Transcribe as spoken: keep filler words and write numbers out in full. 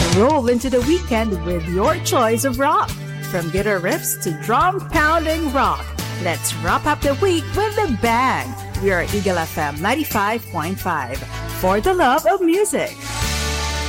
Roll into the weekend with your choice of rock. From guitar riffs to drum-pounding rock, let's wrap up the week with a bang. We are Eagle F M ninety-five point five. For the love of music.